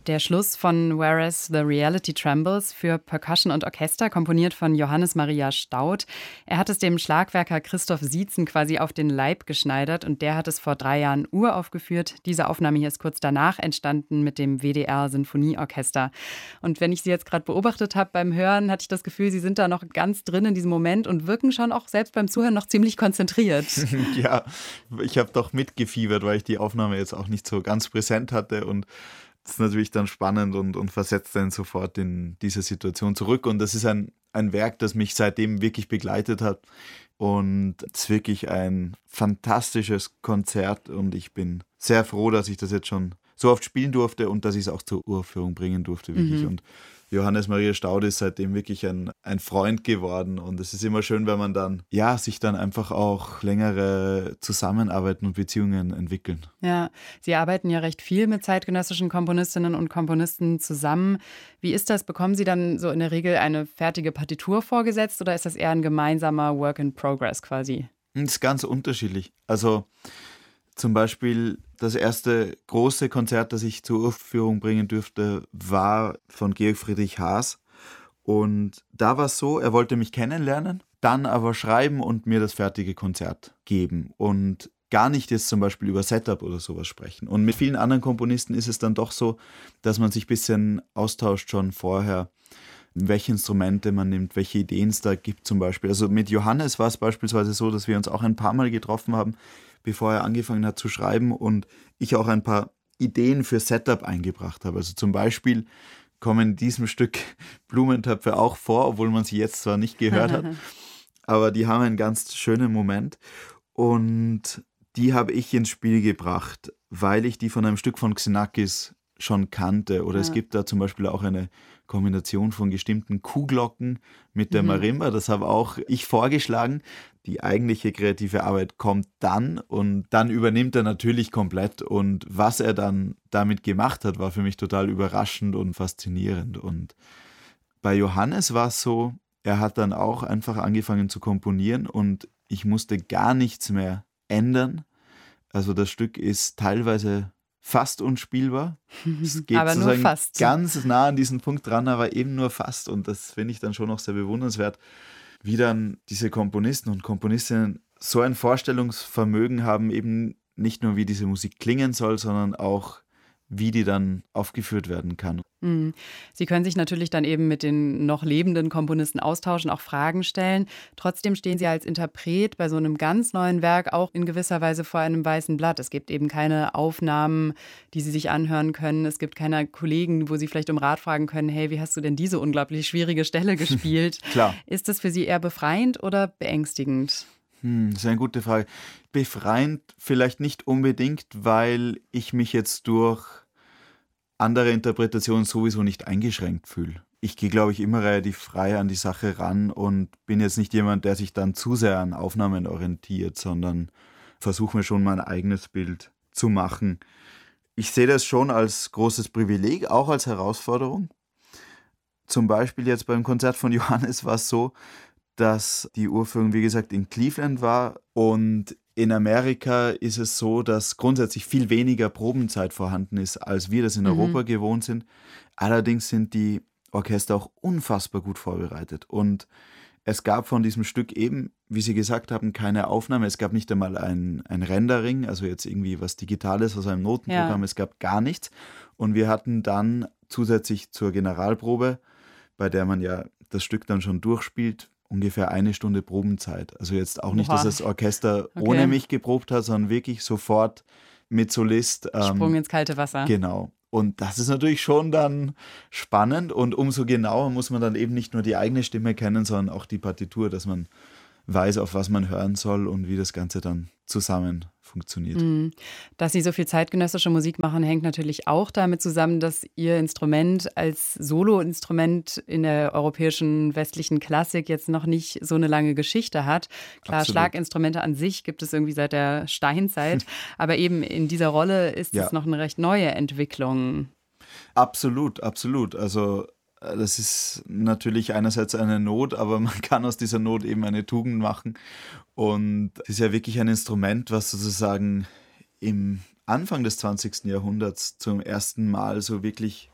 Der Schluss von Whereas the Reality Trembles für Percussion und Orchester, komponiert von Johannes Maria Staudt. Er hat es dem Schlagwerker Christoph Sietzen quasi auf den Leib geschneidert und der hat es vor 3 Jahren uraufgeführt. Diese Aufnahme hier ist kurz danach entstanden mit dem WDR Sinfonieorchester. Und wenn ich Sie jetzt gerade beobachtet habe beim Hören, hatte ich das Gefühl, Sie sind da noch ganz drin in diesem Moment und wirken schon auch selbst beim Zuhören noch ziemlich konzentriert. Ja, ich habe doch mitgefiebert, weil ich die Aufnahme jetzt auch nicht so ganz präsent hatte und das ist natürlich dann spannend und versetzt dann sofort in diese Situation zurück. Und das ist ein Werk, das mich seitdem wirklich begleitet hat. Und es ist wirklich ein fantastisches Konzert. Und ich bin sehr froh, dass ich das jetzt schon so oft spielen durfte und dass ich es auch zur Uraufführung bringen durfte. Wirklich. Und Johannes Maria Staudt ist seitdem wirklich ein Freund geworden. Und es ist immer schön, wenn man dann, sich dann einfach auch längere Zusammenarbeiten und Beziehungen entwickeln. Ja, Sie arbeiten ja recht viel mit zeitgenössischen Komponistinnen und Komponisten zusammen. Wie ist das? Bekommen Sie dann so in der Regel eine fertige Partitur vorgesetzt oder ist das eher ein gemeinsamer Work in Progress quasi? Das ist ganz unterschiedlich. Also zum Beispiel das erste große Konzert, das ich zur Uraufführung bringen durfte, war von Georg Friedrich Haas. Und da war es so, er wollte mich kennenlernen, dann aber schreiben und mir das fertige Konzert geben. Und gar nicht jetzt zum Beispiel über Setup oder sowas sprechen. Und mit vielen anderen Komponisten ist es dann doch so, dass man sich ein bisschen austauscht schon vorher, welche Instrumente man nimmt, welche Ideen es da gibt zum Beispiel. Also mit Johannes war es beispielsweise so, dass wir uns auch ein paar Mal getroffen haben, bevor er angefangen hat zu schreiben und ich auch ein paar Ideen für Setup eingebracht habe. Also zum Beispiel kommen in diesem Stück Blumentöpfe auch vor, obwohl man sie jetzt zwar nicht gehört hat, aber die haben einen ganz schönen Moment und die habe ich ins Spiel gebracht, weil ich die von einem Stück von Xenakis schon kannte. Oder es gibt da zum Beispiel auch eine Kombination von gestimmten Kuhglocken mit der Marimba. Das habe auch ich vorgeschlagen. Die eigentliche kreative Arbeit kommt dann und dann übernimmt er natürlich komplett. Und was er dann damit gemacht hat, war für mich total überraschend und faszinierend. Und bei Johannes war es so, er hat dann auch einfach angefangen zu komponieren und ich musste gar nichts mehr ändern. Also das Stück ist teilweise fast unspielbar. Es geht aber nur fast. Ganz nah an diesen Punkt dran, aber eben nur fast. Und das finde ich dann schon noch sehr bewundernswert, wie dann diese Komponisten und Komponistinnen so ein Vorstellungsvermögen haben, eben nicht nur wie diese Musik klingen soll, sondern auch wie die dann aufgeführt werden kann. Sie können sich natürlich dann eben mit den noch lebenden Komponisten austauschen, auch Fragen stellen. Trotzdem stehen Sie als Interpret bei so einem ganz neuen Werk auch in gewisser Weise vor einem weißen Blatt. Es gibt eben keine Aufnahmen, die Sie sich anhören können. Es gibt keine Kollegen, wo Sie vielleicht um Rat fragen können, hey, wie hast du denn diese unglaublich schwierige Stelle gespielt? Klar. Ist das für Sie eher befreiend oder beängstigend? Das ist eine gute Frage. Befreiend vielleicht nicht unbedingt, weil ich mich jetzt durch andere Interpretationen sowieso nicht eingeschränkt fühle. Ich gehe, glaube ich, immer relativ frei an die Sache ran und bin jetzt nicht jemand, der sich dann zu sehr an Aufnahmen orientiert, sondern versuche mir schon mein eigenes Bild zu machen. Ich sehe das schon als großes Privileg, auch als Herausforderung. Zum Beispiel jetzt beim Konzert von Johannes war es so, dass die Uraufführung, wie gesagt, in Cleveland war und in Amerika ist es so, dass grundsätzlich viel weniger Probenzeit vorhanden ist, als wir das in Europa gewohnt sind. Allerdings sind die Orchester auch unfassbar gut vorbereitet. Und es gab von diesem Stück eben, wie Sie gesagt haben, keine Aufnahme. Es gab nicht einmal ein Rendering, also jetzt irgendwie was Digitales aus einem Notenprogramm. Ja. Es gab gar nichts. Und wir hatten dann zusätzlich zur Generalprobe, bei der man ja das Stück dann schon durchspielt, ungefähr 1 Stunde Probenzeit. Also jetzt auch nicht, dass das Orchester ohne mich geprobt hat, sondern wirklich sofort mit Solist. Sprung ins kalte Wasser. Genau. Und das ist natürlich schon dann spannend und umso genauer muss man dann eben nicht nur die eigene Stimme kennen, sondern auch die Partitur, dass man weiß, auf was man hören soll und wie das Ganze dann zusammen funktioniert. Dass Sie so viel zeitgenössische Musik machen, hängt natürlich auch damit zusammen, dass Ihr Instrument als Soloinstrument in der europäischen westlichen Klassik jetzt noch nicht so eine lange Geschichte hat. Klar, absolut. Schlaginstrumente an sich gibt es irgendwie seit der Steinzeit, aber eben in dieser Rolle ist es noch eine recht neue Entwicklung. Absolut, absolut. Also das ist natürlich einerseits eine Not, aber man kann aus dieser Not eben eine Tugend machen. Und es ist ja wirklich ein Instrument, was sozusagen im Anfang des 20. Jahrhunderts zum ersten Mal so wirklich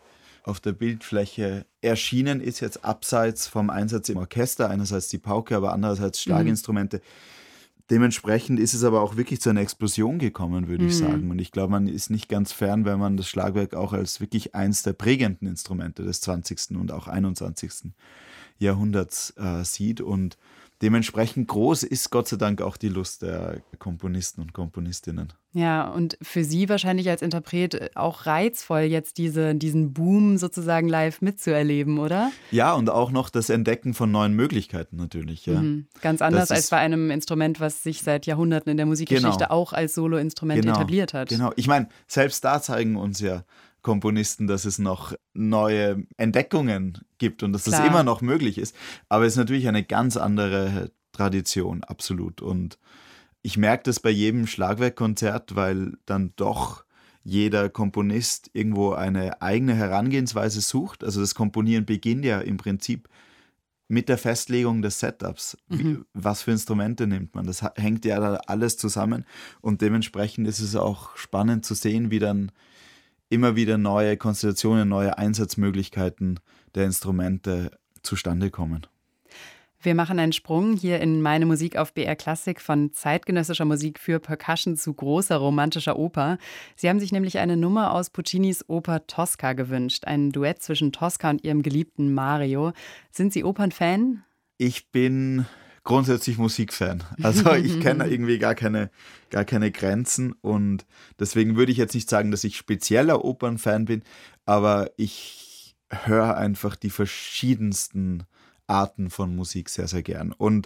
auf der Bildfläche erschienen ist, jetzt abseits vom Einsatz im Orchester, einerseits die Pauke, aber andererseits Schlaginstrumente. Dementsprechend ist es aber auch wirklich zu einer Explosion gekommen, würde ich sagen. Und ich glaube, man ist nicht ganz fern, wenn man das Schlagwerk auch als wirklich eins der prägenden Instrumente des 20. und auch 21. Jahrhunderts sieht. Und dementsprechend groß ist Gott sei Dank auch die Lust der Komponisten und Komponistinnen. Ja, und für Sie wahrscheinlich als Interpret auch reizvoll, jetzt diesen Boom sozusagen live mitzuerleben, oder? Ja, und auch noch das Entdecken von neuen Möglichkeiten natürlich. Ja. Ganz anders als bei einem Instrument, was sich seit Jahrhunderten in der Musikgeschichte auch als Soloinstrument etabliert hat. Genau, ich meine, selbst da zeigen uns ja Komponisten, dass es noch neue Entdeckungen gibt und dass das immer noch möglich ist. Aber es ist natürlich eine ganz andere Tradition, absolut. Und ich merke das bei jedem Schlagwerkkonzert, weil dann doch jeder Komponist irgendwo eine eigene Herangehensweise sucht. Also das Komponieren beginnt ja im Prinzip mit der Festlegung des Setups. Was für Instrumente nimmt man? Das hängt ja da alles zusammen. Und dementsprechend ist es auch spannend zu sehen, wie dann immer wieder neue Konstellationen, neue Einsatzmöglichkeiten der Instrumente zustande kommen. Wir machen einen Sprung hier in Meine Musik auf BR Klassik von zeitgenössischer Musik für Percussion zu großer romantischer Oper. Sie haben sich nämlich eine Nummer aus Puccinis Oper Tosca gewünscht. Ein Duett zwischen Tosca und ihrem geliebten Mario. Sind Sie Opernfan? Ich bin grundsätzlich Musikfan. Also ich kenne irgendwie gar keine Grenzen und deswegen würde ich jetzt nicht sagen, dass ich spezieller Opernfan bin, aber ich höre einfach die verschiedensten Arten von Musik sehr, sehr gern. Und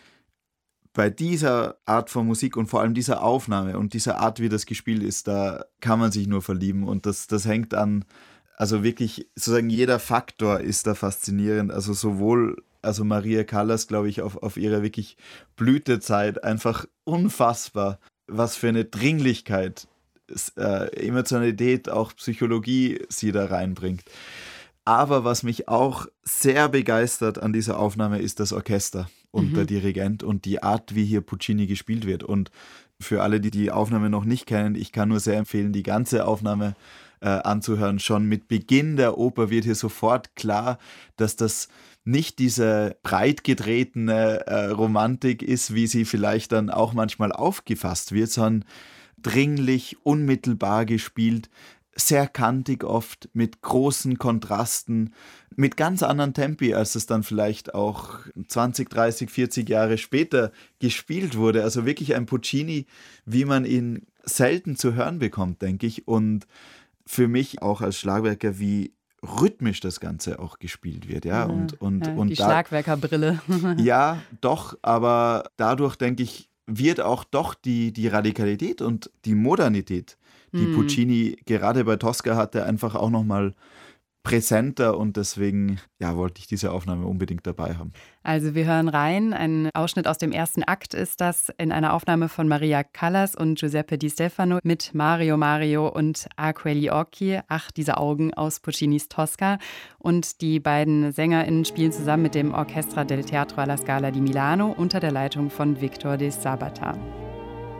bei dieser Art von Musik und vor allem dieser Aufnahme und dieser Art, wie das gespielt ist, da kann man sich nur verlieben und das hängt an, also wirklich sozusagen jeder Faktor ist da faszinierend, also sowohl Maria Callas, glaube ich, auf ihrer wirklich Blütezeit einfach unfassbar, was für eine Dringlichkeit, Emotionalität, auch Psychologie sie da reinbringt. Aber was mich auch sehr begeistert an dieser Aufnahme ist das Orchester und der Dirigent und die Art, wie hier Puccini gespielt wird. Und für alle, die die Aufnahme noch nicht kennen, ich kann nur sehr empfehlen, die ganze Aufnahme anzuhören. Schon mit Beginn der Oper wird hier sofort klar, dass das nicht diese breit getretene Romantik ist, wie sie vielleicht dann auch manchmal aufgefasst wird, sondern dringlich, unmittelbar gespielt, sehr kantig oft, mit großen Kontrasten, mit ganz anderen Tempi, als es dann vielleicht auch 20, 30, 40 Jahre später gespielt wurde. Also wirklich ein Puccini, wie man ihn selten zu hören bekommt, denke ich. Und für mich auch als Schlagwerker, wie rhythmisch das Ganze auch gespielt wird. Ja, und die Schlagwerkerbrille. Ja, doch, aber dadurch, denke ich, wird auch doch die Radikalität und die Modernität, die Puccini gerade bei Tosca hatte, einfach auch nochmal präsenter und deswegen wollte ich diese Aufnahme unbedingt dabei haben. Also wir hören rein, ein Ausschnitt aus dem ersten Akt ist das, in einer Aufnahme von Maria Callas und Giuseppe Di Stefano mit Mario und A Quegli Occhi, ach diese Augen aus Puccinis Tosca. Und die beiden SängerInnen spielen zusammen mit dem Orchestra del Teatro alla Scala di Milano unter der Leitung von Victor de Sabata.